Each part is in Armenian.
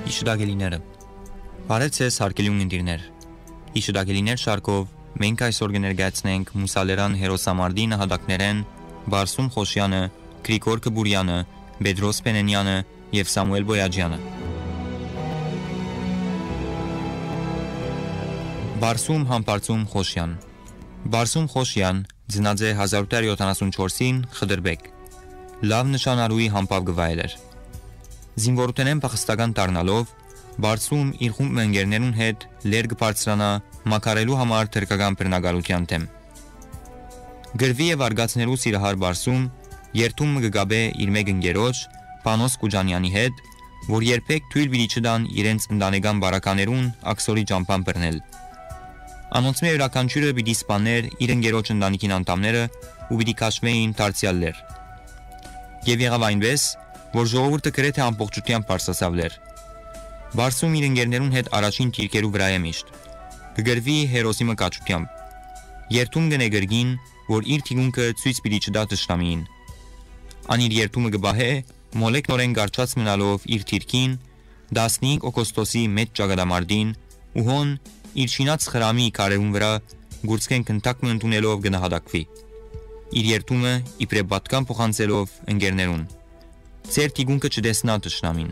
Իշդագելիները Բարև ձեզ հարգելի ունկնդիրներ։ Իշդագելիներ շարքով մենք այսօր կներկայացնենք Մուսալերան հերոսամարտի նահատակներեն Բարսում Խոշյանը, Գրիգոր Կբուրյանը, Պետրոս Պենենյանը եւ Սամուել Բոյաջյանը։ Բարսում Համբարձում Խոշյան Բարսում Խոշյան ծնած է 1874-ին Խդրբեկ։ Լավ նշանարուի համբավ գվայել էր։ Զինվորութենեն փախստական դառնալով Բարսում իր խումբ ընկերներուն հետ լեր կբարձրանա մակարելու համար թրկական բռնագալության դեմ։ Գրվի եւ արգացներու սիրահար Բարսում երթում կգաբե իր մեկ ընկերոջ Պանոս Կուջանյանի հետ, որ երբեք թույլ բիլի չդան իրենց ընտանեկան բարականերուն աքսորի ճամփան բռնել։ Անոնցմե յուրաքանչյուրը պիտի սպաներ իր ընկերոջ ընտանիքին անդամները ու պիտի քաշվեին դարձյալ լեր։ Եվ եղավ այնպես, որ ժողովուրդը գրեթե ամբողջությամբ բարձրացավ լեր։ Բարսում իր ընկերներուն հետ առաջին թիրքերու վրա է միշտ։ Կգրվի հերոսի մկաչությամբ։ Երթում գնե գրգին, որ իր թիկունքը ցույց պիտի չտա թշնամիին։ Ան իր երթումը կբահե, մոլեկնորեն գարչած մնալով իր թիրքին 15 օգոստոսի մեծ ճակատամարտին ու հոն իր շինած խրամի քարերուն վրա գուրցքեն քնտակը ընդունելով գնահատակվի։ Իր երթումը իբրև պատկան փոխանցելով ընկերներուն։ Ձեր թիկունքը չտեսնա թշնամին։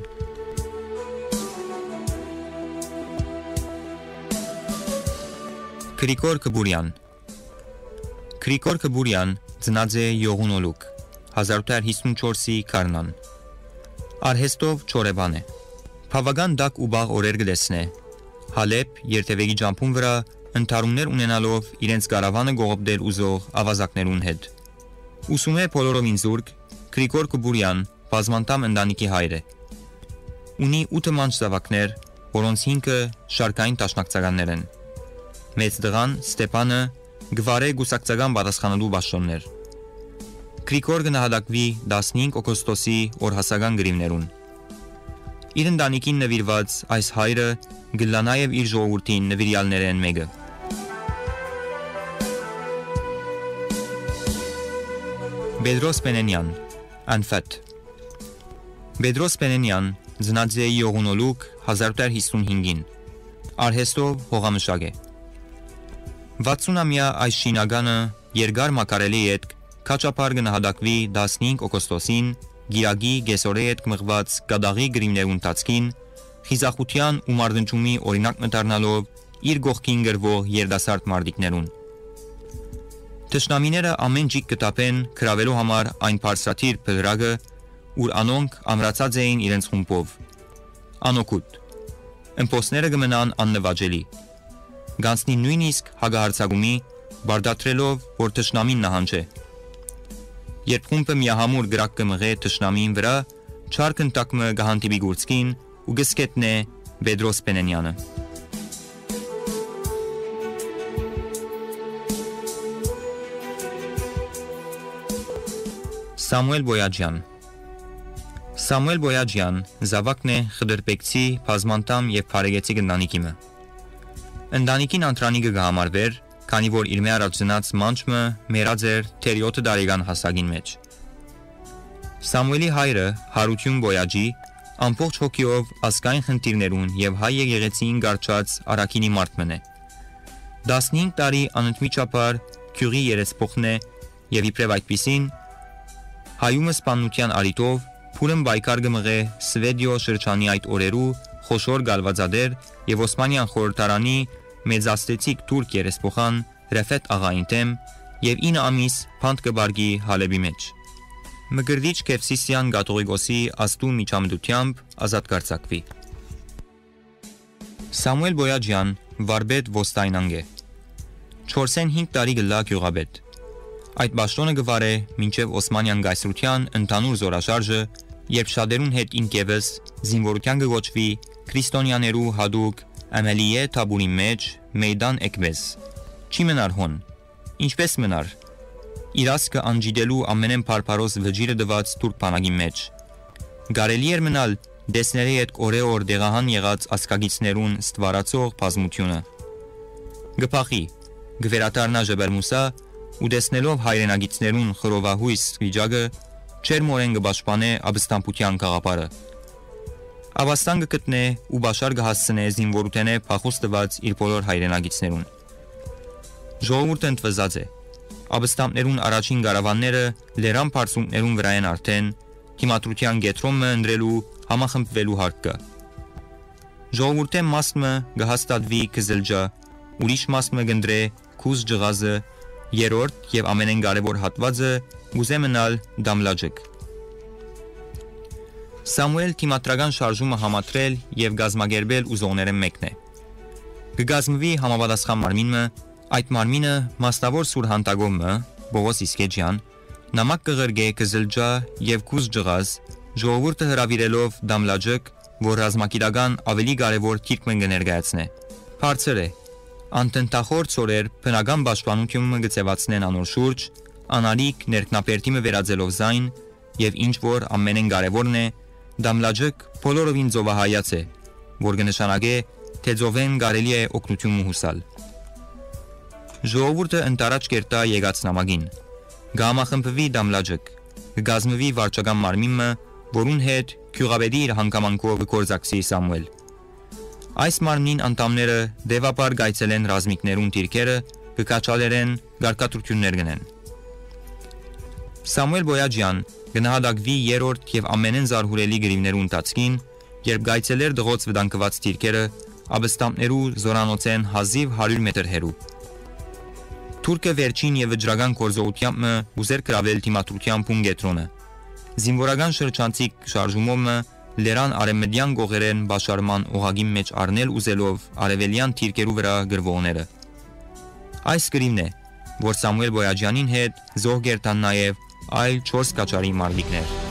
Գրիգոր Կբուրյան Գրիգոր Կբուրյան ծնած է Յողունոլուկ 1854-ի Կարնան։ Արհեստով չորեբան է։ Բավական դակ ու բաղ օրեր կտեսնե։ Հալեբ երթևեկի ջամփուն վրա ընթարումներ ունենալով իրենց կարավանը գողոպտել ուզող ավազակներուն հետ։ Ուսում է բոլորովին զուրկ, Գրիգոր Կբուրյան բազմանդամ ընտանիքի հայր է։ Ունի 8 մանչ զավակներ, որոնց 5-ը շարքային տաշնակցականներ են։ Մեծ դղան Ստեփանը գվարե գուսակցական պատասխանելու պաշտոններ։ Գրիգոր գնահատակվի 15 օգոստոսի օրհասական գրիվներուն։ Իր ընտանիքին նվիրված այս հայրը գլա նաև իր ժողովրդին նվիրյալներեն մեկը։ Պետրոս Պենենյան Անֆետ Պետրոս Պենենյան ծնած է Յողունոլուկ 1855-ին։ Արհեստով հողամշակ է։ 60-ամյա այս շինագանը երկար մակարելի հետ քաչապար գնահատակվի 15 օգոստոսին Գիրագի Գեսորի հետ կմղված կադաղի գրիմներուն տածքին խիզախության ու մարդնջումի օրինակ մտառնալով իր գողքին գրվող երդասարդ մարդիկներուն։ Թշնամիները ամեն ջիկ կտապեն քրավելու համար այն բարձրաթիր փրրագը, ուր անոնք ամրացած էին իրենց խումբով։ Անօգուտ։ Ըմպոսները կմնան աննվաճելի։ Գանցնի նույնիսկ հագահարցակումի, բարդատրելով, որ թշնամին նահանջ է։ Երբ խումբը միահամուր գրակ կմղե թշնամին վրա, չարք ընտակմը գահանտիբի գուրցքին ու գսկետնե Պետրոս Պենենյանը։ Սամուել Բոյաջյան Սամուել Բոյաջյան զավակն է խդրպեկցի, բազմանդամ եւ փարեգեցի ընտանիքիմը։ Ընտանիքին անտրանիկը կհամարվեր, քանի որ իր մեր առաջնած մանչմը մերած էր 7 տարեկան հասակին մեջ։ Սամուելի հայրը Հարություն Բոյաջի ամբողջ հոգիով ազգային խնդիրներուն եւ հայ եկեղեցին գարչած Արաքինի մարդմն է։ 15 տարի անընդմիջաբար քյուրի երեսփոխն է եւ իբրև այդպիսին հայումը սպանության արիտով փուրն բայկար գմղե Սվեդիո շրջանի այդ օրերու խոշոր գալվածադեր եւ Օսմանյան խորհրդարանի մեծաստեցիկ թուրք երեսփոխան Ռեֆետ աղային դեմ եւ 9 ամիս փանդ կբարգի Հալեբի մեջ։ Մգրդիչ Կևսիսյան Գաթողիկոսի աստու միջամտությամբ ազատ կարձակվի։ Սամուել Բոյաջյան վարպետ ոստայնանգ է։ 45 տարի գլա գյուղաբեդ։ Այդ պաշտոնը գվարե մինչև Օսմանյան գայսրության ընդհանուր զորաշարժը, երբ շատերուն հետ ինքևս զինվորության կգոչվի քրիստոնյաներու հադուկ Ամելիե Թաբուրի մեջ Մեյդան Էկբես։ Չի մնար հոն։ Ինչպես մնար։ Իրասկը անջիդելու ամենեն փարփարոս վճիրը դված թուրք բանակի մեջ։ Գարելի էր մնալ դեսների հետ օրեօր դեղահան եղած ասկագիցներուն ստվարացող բազմությունը։ Գփախի, գվերատարնա Ժբերմուսա ու դեսնելով հայրենագիցներուն խրովահույս վիճակը չեր մորեն կպաշտպանե ապստամբության գաղափարը։ Աբաստան կգտնե ու բաշար կհասցնե զինվորութենե փախուս տված իր բոլոր հայրենագիցներուն։ Ժողովուրդը ընդվզած է։ Աբստամբներուն առաջին գարավանները լերան բարձունքներուն վրա են արդեն թիմադրության գետրոմը ընդրելու համախմբվելու հարկ կա։ Ժողովուրդի մասը կհաստատվի կզլջա, ուրիշ մասը կնդրե քուզ ջղազը, երրորդ եւ ամենեն կարևոր հատվածը ուզե մնալ դամլաջիկ։ Սամուել թիմադրական շարժումը համատրել եւ գազմագերբել ուզողները մեկն է։ Կգազմվի համապատասխան մարմինը, այդ մարմինը մասնավոր սուր հանդագոմը Բողոս Իսկեջյան նամակ կղրգե կզլջա եւ քուզ ջղազ ժողովուրդը հրավիրելով դամլաջիկ, որ ռազմագիտական ավելի կարևոր թիրքն կներկայացնե։ Բարձր է անտնտախոր ծորեր բնական պաշտպանությունը գծեվացնեն անոր շուրջ, անալիք ներքնապերտիմը վերածելով զայն եւ ինչ որ ամենեն կարևորն է, դամլաջիկ բոլորովին ծովահայաց է, որ կնշանակե թե ծովեն կարելի է օգնություն հուսալ։ Ժողովուրդը ընտարաջ կերտա եկած նամակին։ Գամախմբվի դամլաջիկ, կգազմվի վարչական մարմինը, որուն հետ քյուղաբեդի իր հանգամանքով կգործակցի Սամուել։ Այս մարմնին անդամները դեպապար գայցել են ռազմիկներուն դիրքերը, կկաչալերեն գարկատուրություններ գնեն։ Սամուել Բոյաջյան գնահատակվի երրորդ եւ ամենեն զարհուրելի գրիվներու ընթացքին, երբ գայցելեր դղոց վտանգված դիրքերը աբստամբներու զորանոցեն հազիվ 100 մետր հեռու։ Թուրքը վերջին եւ վճռական գործողությամբ ուզեր կրավել թիմադրության փունգետրոնը։ Զինվորական շրջանցիկ շարժումումը լերան արեմեդյան գողերեն բաշարման օղագի մեջ առնել ուզելով արևելյան թիրքերու վրա գրվողները։ Այս գրիվն է, որ Սամուել Բոյաջյանին հետ զոհ գերտան նաև այլ 4 կաչարի մարմիկներ։